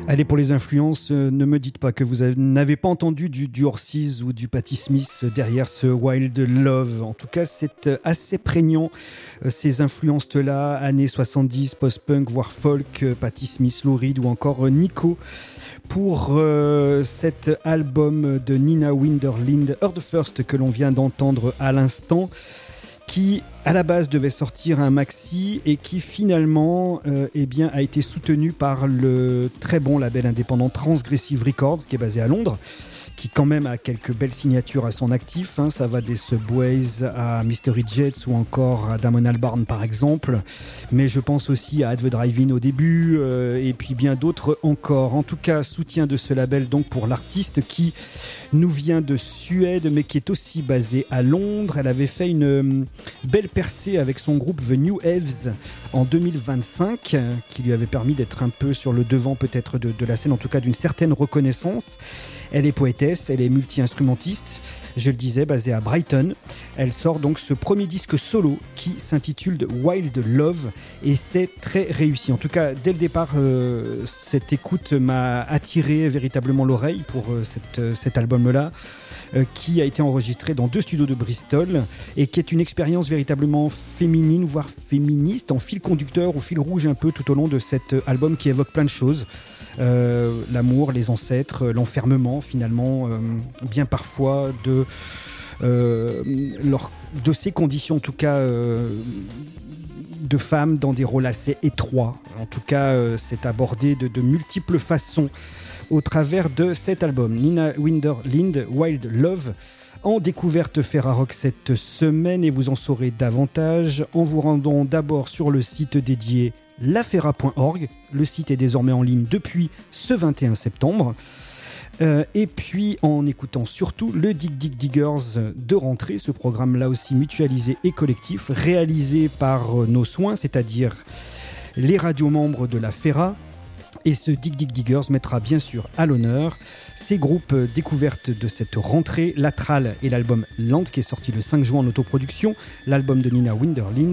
Allez, pour les influences, ne me dites pas que vous n'avez pas entendu du Horses ou du Patti Smith derrière ce Wild Love. En tout cas, c'est assez prégnant, ces influences-là, années 70, post-punk, voire folk, Patti Smith, Lou Reed ou encore Nico. Pour cet album de Nina Winderlind, Heard First, que l'on vient d'entendre à l'instant, qui à la base devait sortir un maxi et qui finalement a été soutenu par le très bon label indépendant Transgressive Records, qui est basé à Londres, qui quand même a quelques belles signatures à son actif, hein. Ça va des Subways à Mystery Jets ou encore à Damon Albarn par exemple, mais je pense aussi à At The Drive-In au début et puis bien d'autres encore. En tout cas, soutien de ce label donc pour l'artiste qui nous vient de Suède mais qui est aussi basée à Londres. Elle avait fait une belle percée avec son groupe The New Haves en 2025 qui lui avait permis d'être un peu sur le devant peut-être de la scène, en tout cas d'une certaine reconnaissance. Elle est poétesse, elle est multi-instrumentiste, je le disais, basée à Brighton. Elle sort donc ce premier disque solo qui s'intitule Wild Love et c'est très réussi. En tout cas, dès le départ, cette écoute m'a attiré véritablement l'oreille pour cet album-là, qui a été enregistré dans 2 studios de Bristol et qui est une expérience véritablement féminine, voire féministe, en fil conducteur ou fil rouge un peu tout au long de cet album qui évoque plein de choses. L'amour, les ancêtres, l'enfermement finalement, bien parfois de ces conditions en tout cas de femmes dans des rôles assez étroits. En tout cas, c'est abordé de multiples façons au travers de cet album. Nina Winderlind, Wild Love, en découverte Ferrarock cette semaine, et vous en saurez davantage en vous rendant d'abord sur le site dédié laferra.org. Le site est désormais en ligne depuis ce 21 septembre. Et puis en écoutant surtout le Dig Dig Diggers de rentrée, ce programme là aussi mutualisé et collectif, réalisé par nos soins, c'est-à-dire les radios membres de la Ferra. Et ce Dig Dig Diggers mettra bien sûr à l'honneur ces groupes découvertes de cette rentrée, Latral et l'album Land qui est sorti le 5 juin en autoproduction, l'album de Nina Winderlind,